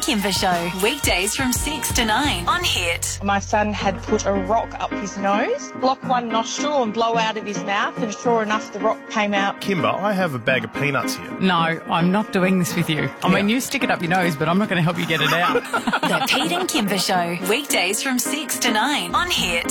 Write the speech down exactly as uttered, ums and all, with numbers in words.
Kimber Show, weekdays from six to nine on Hit. My son had put a rock up his nose, block one nostril and blow out of his mouth, and sure enough, the rock came out. Kimber, I have a bag of peanuts here. No, I'm not doing this with you. I mean, you stick it up your nose, but I'm not going to help you get it out. The Pete and Kimber Show, weekdays from six to nine on Hit.